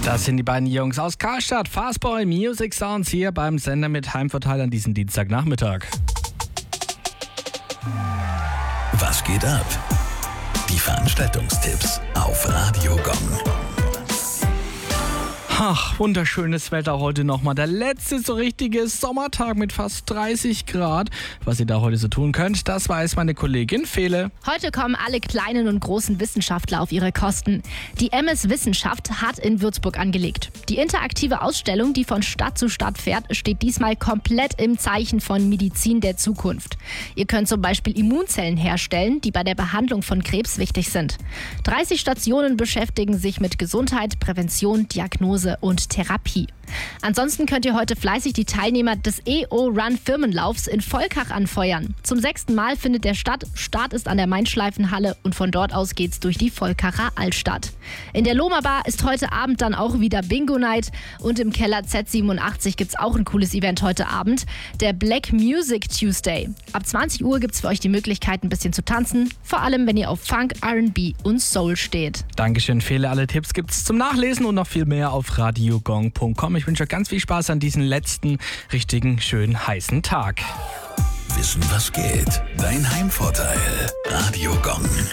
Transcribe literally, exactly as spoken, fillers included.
Das sind die beiden Jungs aus Karstadt, Fastboy Music Sounds hier beim Sender mit Heimvorteil an diesem Dienstagnachmittag. Was geht ab? Die Veranstaltungstipps auf Radio Gong. Ach, wunderschönes Wetter heute nochmal. Der letzte so richtige Sommertag mit fast dreißig Grad. Was ihr da heute so tun könnt, das weiß meine Kollegin Fele. Heute kommen alle kleinen und großen Wissenschaftler auf ihre Kosten. Die M S Wissenschaft hat in Würzburg angelegt. Die interaktive Ausstellung, die von Stadt zu Stadt fährt, steht diesmal komplett im Zeichen von Medizin der Zukunft. Ihr könnt zum Beispiel Immunzellen herstellen, die bei der Behandlung von Krebs wichtig sind. dreißig Stationen beschäftigen sich mit Gesundheit, Prävention, Diagnose und Therapie. Ansonsten könnt ihr heute fleißig die Teilnehmer des E O-Run Firmenlaufs in Volkach anfeuern. Zum sechsten Mal findet der statt. Start ist an der Main-Schleifenhalle und von dort aus geht's durch die Volkacher Altstadt. In der Loma Bar ist heute Abend dann auch wieder Bingo Night und im Keller Z siebenundachtzig gibt's auch ein cooles Event heute Abend, der Black Music Tuesday. Ab zwanzig Uhr gibt's für euch die Möglichkeit, ein bisschen zu tanzen, vor allem wenn ihr auf Funk, R and B und Soul steht. Dankeschön, Fele. Alle Tipps gibt's zum Nachlesen und noch viel mehr auf radiogong punkt com. Ich wünsche euch ganz viel Spaß an diesem letzten richtigen, schönen, heißen Tag. Wissen, was geht? Dein Heimvorteil. Radio Gong.